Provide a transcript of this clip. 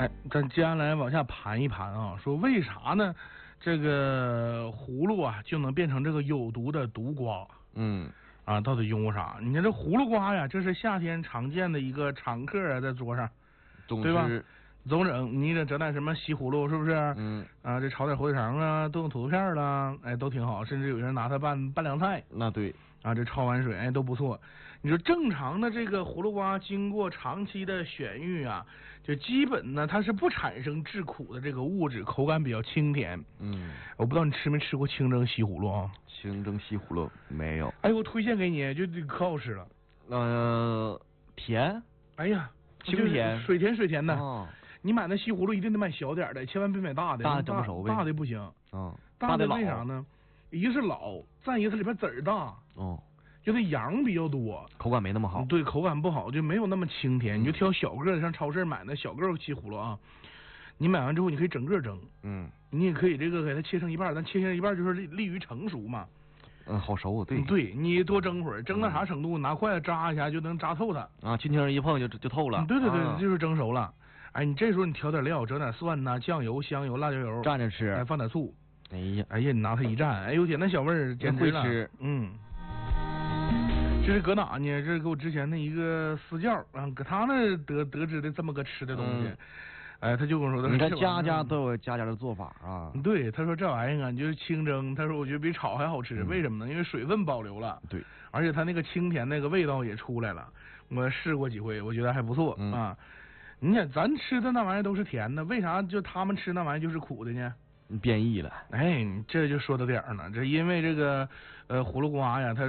哎，咱接下来往下盘一盘啊，说为啥呢？这个葫芦啊就能变成这个有毒的毒瓜？啊，到底用过啥？你看这葫芦瓜呀，这是夏天常见的一个常客啊，在桌上，对吧？总整，你得整点什么西葫芦，是不是？啊，这炒点火腿肠啊，炖土豆片啦，哎，都挺好。甚至有人拿它拌凉菜。 那对。 啊，这焯完水，哎，都不错。你说正常的这个葫芦瓜，经过长期的选育啊，就基本呢，它是不产生致苦的这个物质，口感比较清甜。我不知道你吃没吃过清蒸西葫芦啊？ 清蒸西葫芦没有。 哎，我推荐给你，就可好吃了。 甜。 哎呀， 清甜， 水甜的。哦。你买那西葫芦一定得买小点的，千万别买大的。 大的整不熟呗。 大的不行。 大的为啥呢？一个是老，再一个它里边籽儿大。就那瓤比较多， 口感没那么好。 对，口感不好，就没有那么清甜。你就挑小个的，上超市买那小个西葫芦啊。你买完之后，你可以整个蒸。你也可以这个给它切成一半，但切成一半就是利于成熟嘛。 好熟。对。 对，你多蒸会儿，蒸到啥程度？拿筷子扎一下就能扎透它。 啊，轻轻一碰就透了。 对，就是蒸熟了。哎，你这时候你调点料，整点蒜呐、酱油、香油、辣椒油， 蘸着吃。 哎，放点醋。 哎呀， 你拿它一蘸，哎呦天，那小味儿简直了。 会吃。 这是搁哪呢？这是给我之前的一个私教啊，搁他那得知的这么个吃的东西。哎，他就跟我说， 你看家家都有家家的做法啊。 对，他说这玩意儿啊，你就是清蒸，他说我觉得比炒还好吃，为什么呢？因为水分保留了。 对， 而且它那个清甜那个味道也出来了。我试过几回，我觉得还不错啊。你看咱吃的那玩意儿都是甜的，为啥就他们吃那玩意儿就是苦的呢？ 变异了。 哎，这就说到点儿了，这因为这个葫芦瓜呀，它